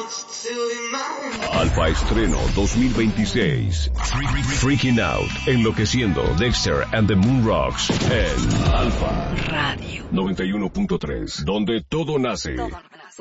Alfa Estreno 2026. Freaking Out, Enloqueciendo, Dexter and the Moon Rocks en Alfa Radio 91.3, donde todo nace.